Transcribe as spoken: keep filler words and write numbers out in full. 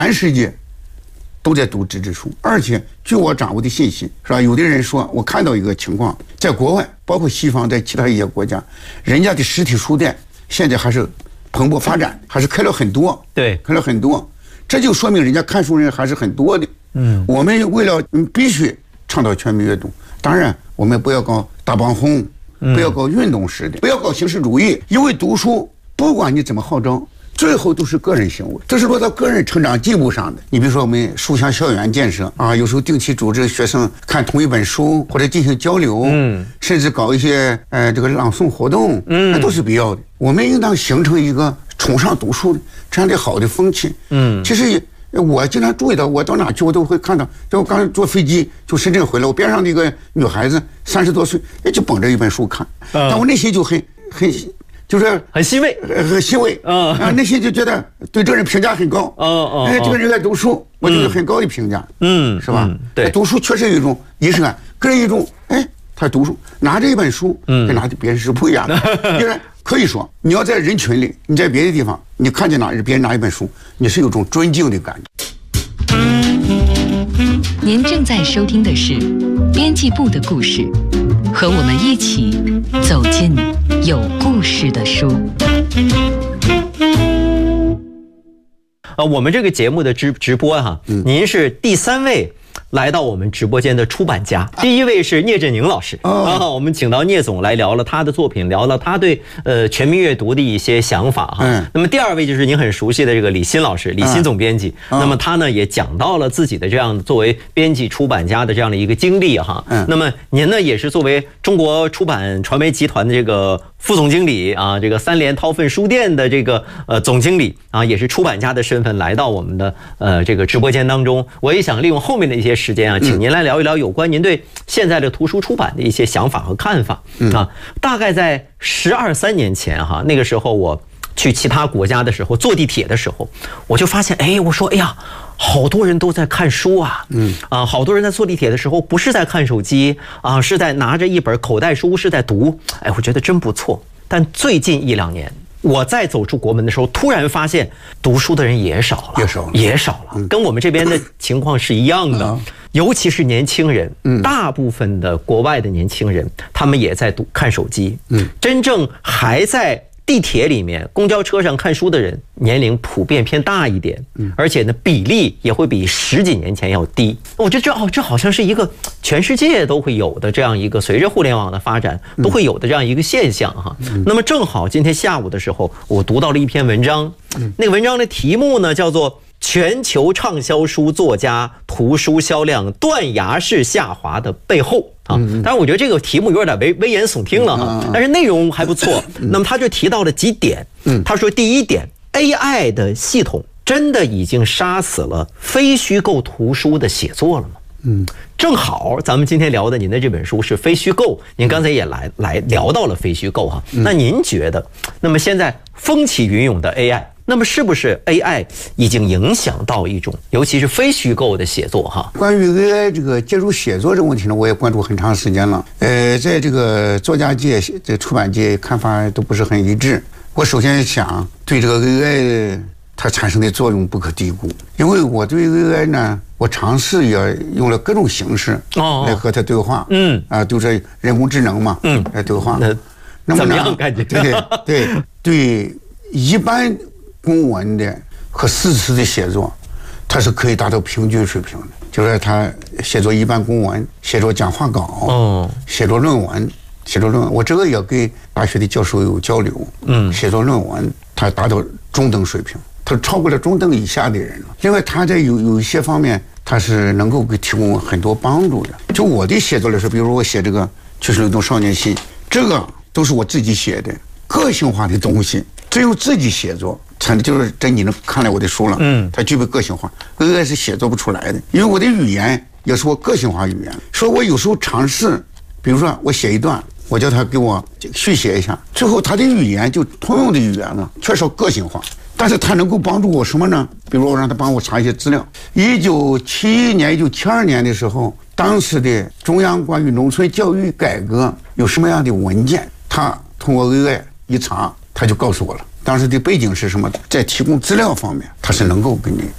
全世界都在读纸质书，而且据我掌握的信息，是吧？有的人说，我看到一个情况，在国外，包括西方，在其他一些国家，人家的实体书店现在还是蓬勃发展，还是开了很多， 对， 开了很多，这就说明人家看书人还是很多的。嗯，我们为了必须倡导全民阅读，当然我们不要搞大帮红，不要搞运动式的，不要搞形式主义，因为读书不管你怎么号召，最后都是个人行为，这是落到个人成长进步上的。你比如说我们书香校园建设啊，有时候定期组织学生看同一本书，或者进行交流，嗯，甚至搞一些呃这个朗诵活动，嗯，那都是必要的。我们应当形成一个崇尚读书的这样的好的风气。嗯，其实我经常注意到，我到哪去我都会看到，就我刚坐飞机就深圳回来，我边上的一个女孩子三十多岁，哎，就捧着一本书看，嗯、但我内心就很很。就是很欣慰， 很欣慰，啊啊，内心就觉得对这个人评价很高，哦哦，哎，这个人爱读书，我就是很高的评价，嗯，是吧？对，读书确实有一种仪式感，给人一种，哎，他读书拿着一本书，嗯，跟拿着别人是不一样的。就是可以说，你要在人群里，你在别的地方，你看见哪别人拿一本书，你是有种尊敬的感觉。 您正在收听的是编辑部的故事，和我们一起走进有故事的书。 呃，我们这个节目的直直播哈、啊，嗯、您是第三位来到我们直播间的出版家，第一位是聂振宁老师、哦、啊，我们请到聂总来聊了他的作品，聊了他对呃全民阅读的一些想法哈。嗯、那么第二位就是您很熟悉的这个李欣老师，李欣总编辑。嗯、那么他呢也讲到了自己的这样作为编辑出版家的这样的一个经历哈。嗯。那么您呢也是作为中国出版传媒集团的这个副总经理啊，这个三联韬奋书店的这个呃总经理啊，也是出版家的身份来到我们的呃这个直播间当中。我也想利用后面的一些时间啊，请您来聊一聊有关您对现在的图书出版的一些想法和看法啊。大概在十二三年前哈，那个时候我去其他国家的时候，坐地铁的时候，我就发现，哎，我说，哎呀，好多人都在看书啊，嗯啊，好多人在坐地铁的时候不是在看手机啊，是在拿着一本口袋书是在读，哎，我觉得真不错。但最近一两年，我再走出国门的时候，突然发现读书的人也少了， 也少了， 也少了，跟我们这边的情况是一样的。尤其是年轻人，大部分的国外的年轻人，他们也在读看手机。嗯，真正还在地铁里面、公交车上看书的人，年龄普遍偏大一点，而且呢，比例也会比十几年前要低。我觉得这哦，这好像是一个全世界都会有的这样一个，随着互联网的发展都会有的这样一个现象哈。那么正好今天下午的时候，我读到了一篇文章，那个文章的题目呢叫做《全球畅销书作家图书销量断崖式下滑的背后》。啊，当然我觉得这个题目有点危危言耸听了哈，但是内容还不错。那么他就提到了几点，他说第一点 ，A I 的系统真的已经杀死了非虚构图书的写作了吗？嗯，正好咱们今天聊的您的这本书是非虚构，您刚才也来来聊到了非虚构哈，那您觉得，那么现在风起云涌的 A I。那么是不是 A I 已经影响到一种，尤其是非虚构的写作哈？ 关于 A I 这个介入写作这个问题呢，我也关注很长时间了。呃，在这个作家界、这出版界看法都不是很一致。我首先想对这个 A I 它产生的作用不可低估，因为我对 A I 呢，我尝试也用了各种形式来和它对话。嗯啊，就是人工智能嘛，嗯，来对话。 那那么怎么样感觉？ 对对对，一般公文的和诗词的写作，它是可以达到平均水平的。就是他写作一般公文，写作讲话稿，哦，写作论文，写作论文，我这个也跟大学的教授有交流。嗯，写作论文，他达到中等水平，他超过了中等以下的人了。另外，他在有有一些方面，他是能够给提供很多帮助的。就我的写作来说，比如我写这个《去世流动少年信》，这个都是我自己写的，个性化的东西，只有自己写作。就是这你能看来我的书了，嗯，它具备个性化 ，A I 是写作不出来的，因为我的语言也是我个性化语言。说我有时候尝试，比如说我写一段，我叫他给我续写一下，之后他的语言就通用的语言了，缺少个性化，但是他能够帮助我什么呢？比如我让他帮我查一些资料。一九七一年、一九七二年的时候，当时的中央关于农村教育改革有什么样的文件，他通过 A I 一查，他就告诉我了。当时的背景是什么？在提供资料方面，它是能够给你